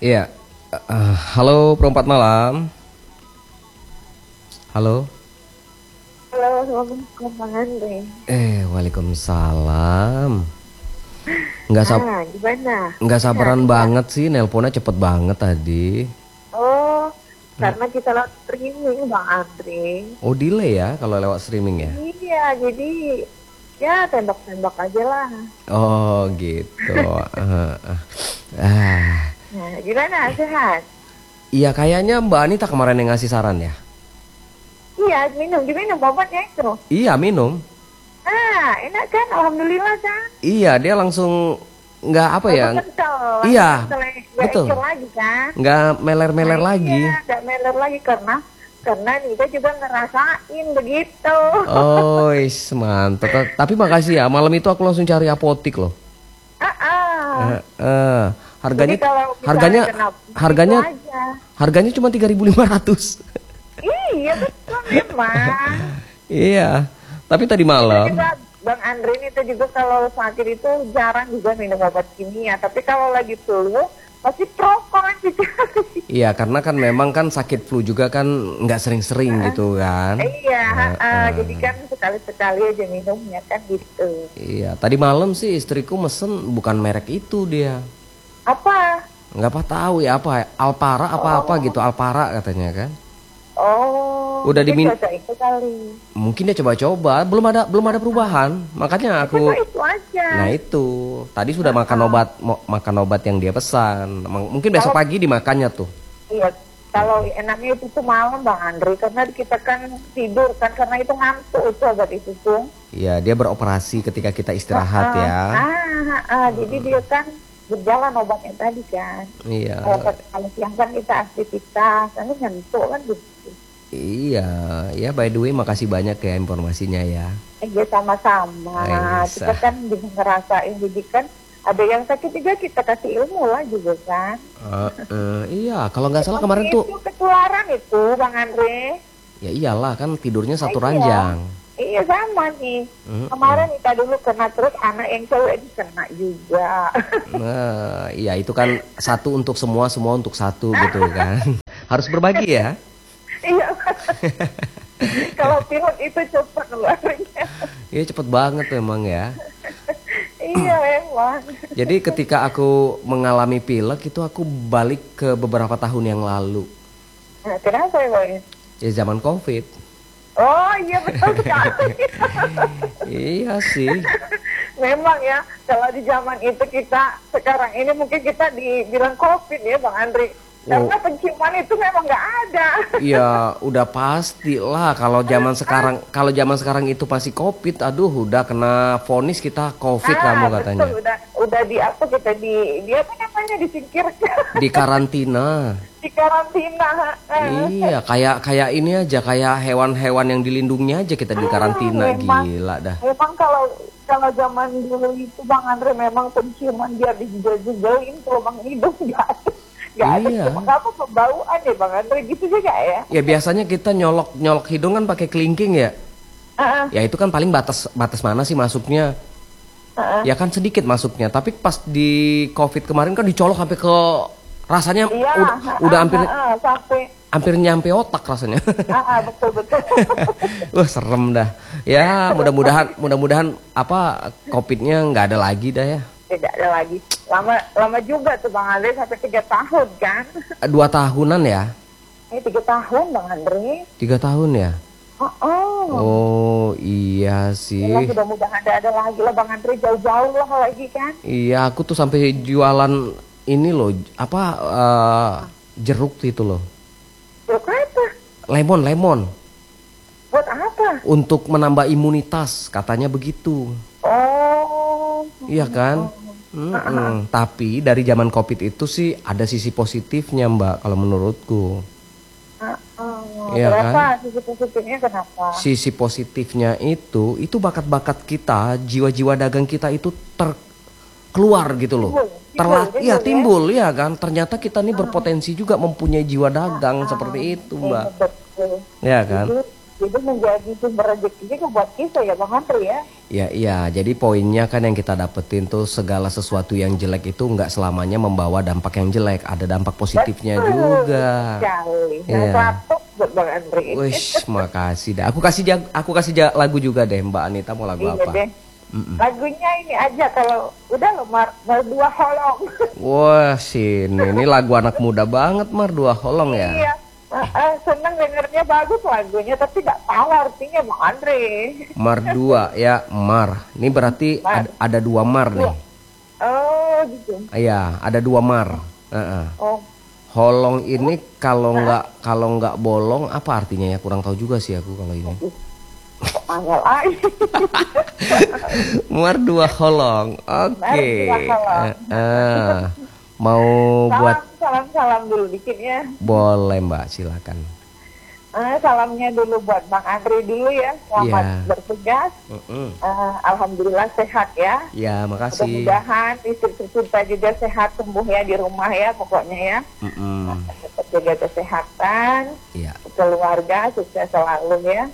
Iya. Halo perempat malam. Halo. Halo, Assalamualaikum Bang Andre. Waalaikumsalam. Nggak sab Gimana? nggak sabaran Sehat, ya? banget sih, nelponnya cepet banget tadi. Oh, karena kita lewat streaming Bang Andre. Oh, delay ya kalau lewat streaming ya? Iya, jadi ya tembak-tembak aja lah. Oh gitu. Ah, Nah, gimana? Sehat? iya kayaknya Mbak Anita kemarin yang ngasih saran ya? Iya, diminum obatnya itu. Iya minum. Enak kan? Alhamdulillah kan? Iya dia langsung nggak apa ya? Obat kental. Iya, Nggak betul. encur lagi kan? Nggak meler-meler lagi. Iya, nggak meler lagi karena Nida juga ngerasain begitu. Oh, mantap. Tapi makasih ya. Malam itu aku langsung cari apotik loh. Ah, ah. Eh, harganya Jadi kalau misalnya harganya kena harganya itu aja. harganya cuma 3.500. Iya betul memang. Iya. Tapi tadi Itu malam. juga Bang Andre itu juga kalau sakit itu jarang juga minum obat kimia. Tapi kalau lagi flu pasti prokokan juga. Iya, karena kan memang kan sakit flu juga kan nggak sering-sering gitu kan. Iya, jadi kan sekali-sekali aja minumnya kan gitu. Iya, tadi malam sih istriku mesen bukan merek itu dia. Apa? Nggak apa tahu ya apa Alpara apa-apa gitu, Alpara katanya kan. Oh, Udah mungkin dimin cocok itu kali. Mungkin dia coba-coba, belum ada perubahan. Makanya aku Itu aja. Nah itu, tadi sudah makan obat yang dia pesan. Mungkin besok pagi dimakannya tuh. Iya, kalau enaknya itu tuh malam Bang Andre, karena kita kan tidur kan, karena itu ngantuk itu obat itu tuh. Iya, dia beroperasi ketika kita istirahat ya. Jadi dia kan berjalan obatnya tadi kan. Iya. Kalau siang kan kita aktivitas, kan ngantuk kan gitu. Iya, ya by the way makasih banyak ya informasinya ya. Ya sama-sama. Kita kan bisa ngerasain, jadi kan ada yang sakit juga kita kasih ilmu lah juga kan. Iya, kalau nggak salah kemarin tuh. Itu ketularan itu Bang Andre. Ya iyalah kan tidurnya satu ranjang. Iya sama nih. Kemarin kita dulu kena, terus anak yang cewek itu kena juga. Nah, iya itu kan satu untuk semua, semua untuk satu gitu kan. Harus berbagi ya. Iya. Kalau pilot itu cepat keluarnya. Iya cepet banget memang ya. Iya emang. Jadi ketika aku mengalami pilek itu aku balik ke beberapa tahun yang lalu. Nah, kenapa ya Boy? Ya zaman COVID. Oh iya betul sekali. Iya sih. Memang ya, kalau di zaman itu kita, sekarang ini mungkin kita dibilang COVID ya Bang Andri. Karena penciuman itu memang nggak ada. Iya, udah pasti lah kalau zaman sekarang itu masih COVID, aduh udah kena vonis kita COVID kamu katanya. Betul, udah di apa kita dia apa namanya disingkirkan. Di karantina. Di karantina. Iya, kayak ini aja, kayak hewan-hewan yang dilindungi aja kita di karantina, gila dah. Memang kalau zaman dulu itu Bang Andre memang penciuman dia dijejel-jejelin, kalau Bang hidung nggak ada. Iya. Nggak apa pembauan ya Bang Andre gitu juga ya. Ya biasanya kita nyolok hidung kan pakai kelingking ya. Ya itu kan paling batas mana sih masuknya. Ya kan sedikit masuknya. Tapi pas di COVID kemarin kan dicolok sampai ke rasanya udah hampir nyampe otak rasanya. Betul. Wah serem dah. Ya mudah-mudahan apa COVID-nya nggak ada lagi dah ya. Tidak ada lagi. Lama juga tuh Bang Andre, sampai 3 tahun kan. 2 tahunan ya? 3 tahun Bang Andre. 3 tahun ya? Oh iya sih. Ya, mudah-mudahan ada lagi lah Bang Andre, jauh-jauh lah lagi kan. Iya aku tuh sampai jualan ini loh, apa jeruk itu loh. Jeruk apa? Lemon. Buat apa? Untuk menambah imunitas, katanya begitu. Iya kan? Tapi dari zaman COVID itu sih ada sisi positifnya Mbak kalau menurutku. Iya kan? Sisi positifnya kenapa? Sisi positifnya itu bakat-bakat kita, jiwa-jiwa dagang kita itu keluar gitu loh. Timbul ya kan. Ternyata kita nih berpotensi juga mempunyai jiwa dagang seperti itu Mbak. Betul. Ya kan? Jadi menjadi sumber rezeki juga buat kita ya Bang Andri ya. Iya, jadi poinnya kan yang kita dapetin tuh segala sesuatu yang jelek itu nggak selamanya membawa dampak yang jelek, ada dampak positifnya juga. Sekali. Iya. Buat Bang Andri. Wish, makasih dah. Aku kasih lagu juga deh, Mbak Anita mau lagu Iya apa? deh. Lagunya ini aja kalau udah lo Mar Dua Holong. Wah, ini lagu anak muda banget Mar Dua Holong ya. Iya. Seneng dengernya bagus lagunya tapi nggak tahu artinya Bang Andre. Mar dua ya Mar. Ini berarti ada dua Mar nih. Oh gitu. Iya ada dua Mar. Oh. Holong ini kalau nggak bolong apa artinya ya kurang tahu juga sih aku kalau ini. Mar dua Holong. Oke. Mau buat salam dulu dikit ya. Boleh Mbak, silakan. Salamnya dulu buat Bang Andri dulu ya. Selamat bertugas. Alhamdulillah sehat ya. Ya, makasih. Mudah-mudahan istri tercinta juga sehat sembuh ya di rumah ya pokoknya ya. Tetap jaga kesehatan. Ya. Keluarga sukses selalu ya.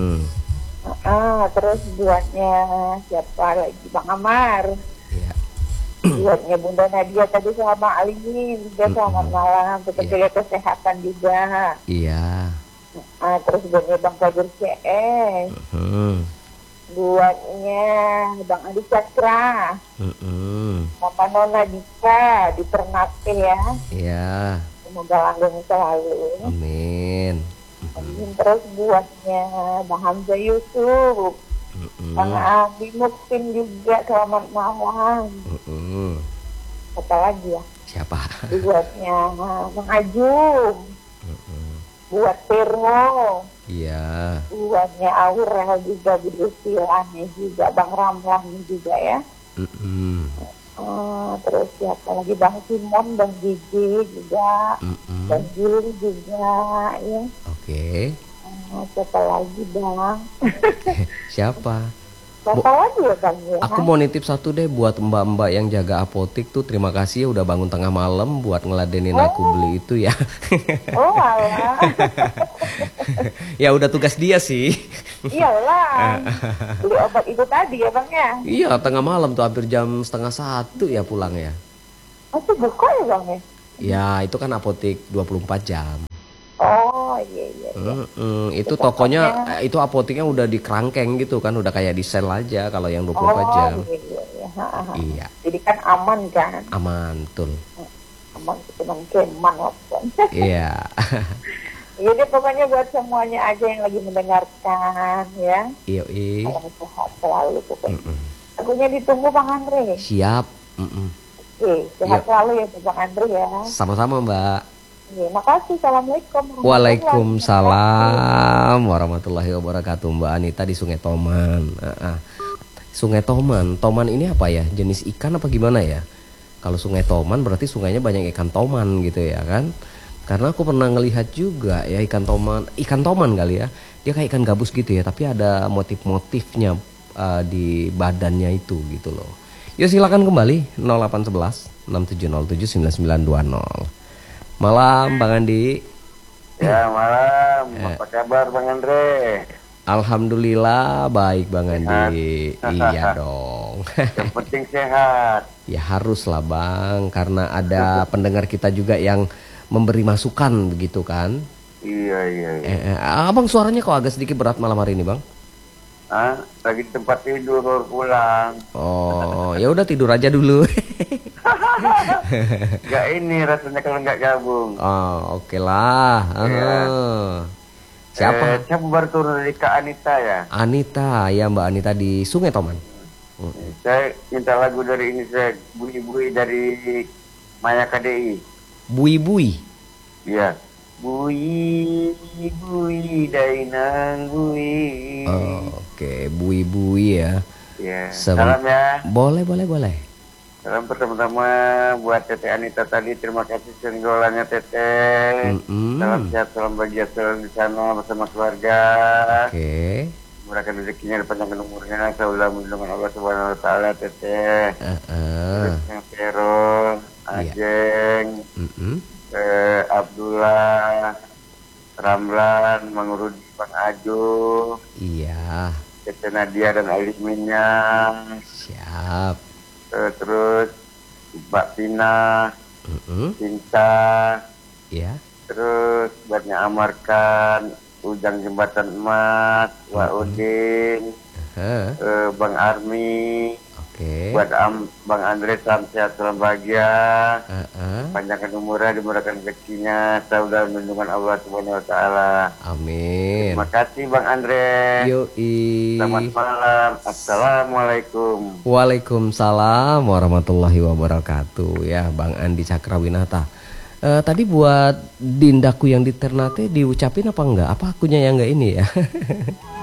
Terus buatnya siapa lagi Bang Amar. Ya. Buatnya Bunda Nadia tadi sama Alimin juga selamat malam, tetap jaga kesehatan juga. Iya. Terus buatnya Bang Kabir CS, buatnya Bang Adi Cakra, Mama Nona Dika di Ternate ya. Iya. Semoga langgeng selalu. Amin. Terus buatnya Bang Hamzah Yusuf. Bang Abi Muktin juga selamat malam. Apa lagi ya? Siapa? Buatnya Bang Ajum. Buat Tero. Iya. Buatnya Aurel juga, Bu Silani juga, Bang Ramlan juga ya. Terus siapa lagi Bang Simon, Bang Gigi juga, Bang Juli juga ya. Oke. Siapa lagi Bang? Siapa? Siapa lagi ya Bang ya? Aku mau nitip satu deh buat mbak-mbak yang jaga apotik tuh. Terima kasih ya udah bangun tengah malam buat ngeladenin aku beli itu ya. Oh alah. Ya udah tugas dia sih. Iyalah. Beli obat itu tadi ya Bang ya? Iya tengah malam tuh hampir jam 12:30 ya pulang ya. Masih buka ya Bang ya? Ya itu kan apotik 24 jam. Oh iya. Itu tokonya itu apoteknya udah di kerangkeng gitu kan, udah kayak di sel aja kalau yang 24 jam. Iya. Jadi kan aman kan? Aman, betul. Aman itu keman wapun. Iya. Jadi pokoknya buat semuanya aja yang lagi mendengarkan ya. Iya. Sehat selalu pokoknya. Lagunya ditunggu Bang Andre. Siap. Oke, sehat selalu ya Bang Andre ya. Sama-sama Mbak. Makasih. Assalamualaikum. Waalaikumsalam warahmatullahi wabarakatuh. Mbak Anita di Sungai Toman. Sungai Toman. Toman ini apa ya? Jenis ikan apa gimana ya? Kalau Sungai Toman berarti sungainya banyak ikan toman gitu ya kan? Karena aku pernah ngelihat juga ya ikan toman kali ya. Dia kayak ikan gabus gitu ya, tapi ada motif-motifnya di badannya itu gitu loh. Yuk silakan kembali 0811 6707 9920. Malam Bang Andi. Ya malam, apa kabar Bang Andre? Alhamdulillah baik Bang Andi. Iya dong. Yang penting sehat. Ya harus lah Bang, karena ada pendengar kita juga yang memberi masukan begitu kan. Iya. Abang suaranya kok agak sedikit berat malam hari ini Bang? Lagi di tempat tidur baru pulang. Oh ya udah tidur aja dulu. Gak ini rasanya kalau nggak gabung. Oh oke lah. Siapa? Siapa baru turun dari Kak Anita ya? Anita, ya Mbak Anita di Sungai Toman. Saya minta lagu dari ini, saya Bui-Bui dari Maya KDI. Bui-Bui? Iya. Bui dainang bui. Oke, Bui-Bui ya. Iya. Salam ya. Boleh. Salam pertama-tama buat Teteh Anita tadi, terima kasih senggolannya Teteh. Salam sehat, salam bahagia selalu di sana bersama keluarga. Oke. Murahkan rezekinya, panjangkan umurnya, selalu melindungi Allah Subhanahu Wa Taala Teteh. Terus yang Vero, Ajeng, Abdullah, Ramlan, Mang Rudi, Bang Aju. Iya. Tete Nadia dan Alisminnya. Siap. Terus Mbak Pina, Cinta. Iya. Terus buatnya Amarkan, Ujang Jembatan Emas, Wak Udin, Bang Armi. Buat Bang Andre, salam sehat, salam bahagia, panjangkan umurnya, dimurahkan rezekinya, tahu dalam lindungan Allah Subhanahu Wa Taala. Amin. Terima kasih Bang Andre. Yoi. Selamat malam. Assalamualaikum. Waalaikumsalam warahmatullahi wabarakatuh. Ya, Bang Andi Cakrawinata. Tadi buat Dindaku yang di Ternate diucapin apa enggak? Apa akunya yang enggak ini ya?